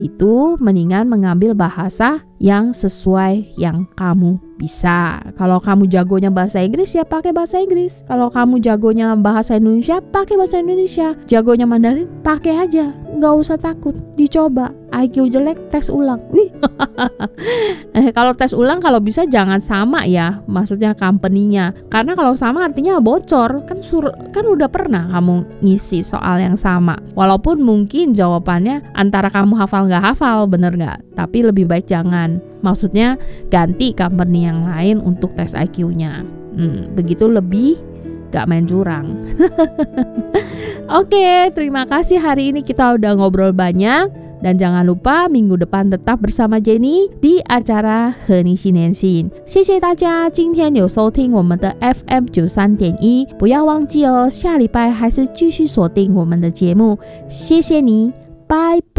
itu mendingan mengambil bahasa yang sesuai yang kamu bisa. Kalau kamu jagonya bahasa Inggris ya pakai bahasa Inggris. Kalau kamu jagonya bahasa Indonesia pakai bahasa Indonesia. Jagonya Mandarin pakai aja, nggak usah takut. Dicoba. IQ jelek tes ulang. Wih. Kalau tes ulang kalau bisa jangan sama ya, maksudnya company-nya. Karena kalau sama artinya bocor. Kan udah pernah kamu ngisi soal yang sama. Walaupun mungkin jawabannya antara kamu hafal nggak hafal, bener nggak? Tapi lebih baik jangan. Maksudnya ganti company yang lain untuk tes IQ-nya. Begitu lebih gak main curang. Oke, terima kasih hari ini kita udah ngobrol banyak. Dan jangan lupa minggu depan tetap bersama Jenny di acara 和你新年新。谢谢大家今天有收听我们的 FM 93.1，不要忘记哦，下礼拜还是继续锁定我们的节目。谢谢你，拜拜。